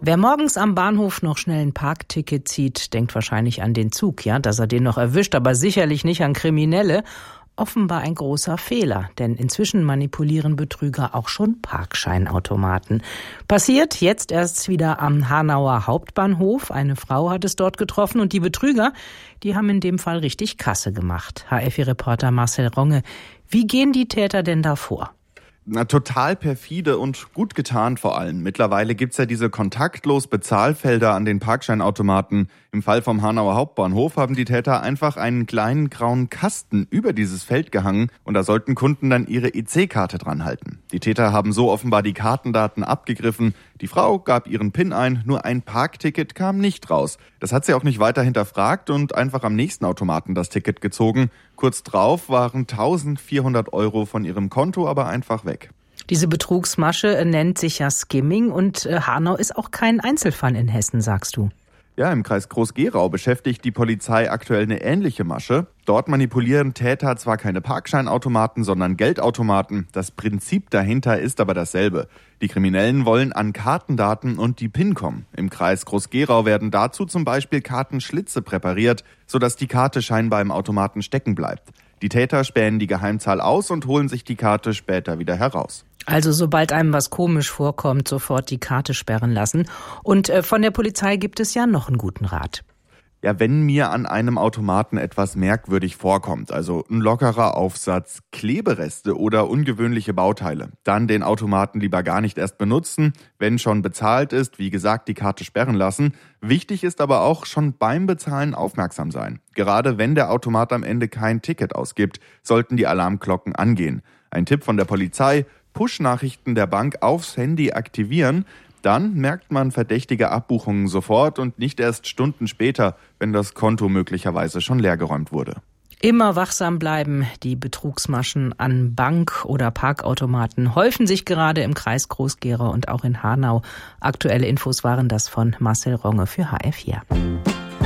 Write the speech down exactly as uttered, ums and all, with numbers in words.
Wer morgens am Bahnhof noch schnell ein Parkticket zieht, denkt wahrscheinlich an den Zug, ja, dass er den noch erwischt, aber sicherlich nicht an Kriminelle. Offenbar ein großer Fehler, denn inzwischen manipulieren Betrüger auch schon Parkscheinautomaten. Passiert jetzt erst wieder am Hanauer Hauptbahnhof. Eine Frau hat es dort getroffen und die Betrüger, die haben in dem Fall richtig Kasse gemacht. H F I-Reporter Marcel Ronge, wie gehen die Täter denn da vor? Na, total perfide und gut getarnt vor allem. Mittlerweile gibt's ja diese kontaktlos Bezahlfelder an den Parkscheinautomaten. Im Fall vom Hanauer Hauptbahnhof haben die Täter einfach einen kleinen grauen Kasten über dieses Feld gehangen und da sollten Kunden dann ihre E C-Karte dran halten. Die Täter haben so offenbar die Kartendaten abgegriffen. Die Frau gab ihren PIN ein, nur ein Parkticket kam nicht raus. Das hat sie auch nicht weiter hinterfragt und einfach am nächsten Automaten das Ticket gezogen. Kurz drauf waren eintausendvierhundert Euro von ihrem Konto aber einfach weg. Diese Betrugsmasche nennt sich ja Skimming und Hanau ist auch kein Einzelfall in Hessen, sagst du. Ja, im Kreis Groß-Gerau beschäftigt die Polizei aktuell eine ähnliche Masche. Dort manipulieren Täter zwar keine Parkscheinautomaten, sondern Geldautomaten. Das Prinzip dahinter ist aber dasselbe. Die Kriminellen wollen an Kartendaten und die PIN kommen. Im Kreis Groß-Gerau werden dazu zum Beispiel Kartenschlitze präpariert, sodass die Karte scheinbar im Automaten stecken bleibt. Die Täter spähen die Geheimzahl aus und holen sich die Karte später wieder heraus. Also sobald einem was komisch vorkommt, sofort die Karte sperren lassen. Und äh, von der Polizei gibt es ja noch einen guten Rat. Ja, wenn mir an einem Automaten etwas merkwürdig vorkommt, also ein lockerer Aufsatz, Klebereste oder ungewöhnliche Bauteile, dann den Automaten lieber gar nicht erst benutzen. Wenn schon bezahlt ist, wie gesagt, die Karte sperren lassen. Wichtig ist aber auch schon beim Bezahlen aufmerksam sein. Gerade wenn der Automat am Ende kein Ticket ausgibt, sollten die Alarmglocken angehen. Ein Tipp von der Polizei: Push-Nachrichten der Bank aufs Handy aktivieren. Dann merkt man verdächtige Abbuchungen sofort und nicht erst Stunden später, wenn das Konto möglicherweise schon leergeräumt wurde. Immer wachsam bleiben. Die Betrugsmaschen an Bank- oder Parkautomaten häufen sich gerade im Kreis Groß-Gerau und auch in Hanau. Aktuelle Infos waren das von Marcel Ronge für H F vier.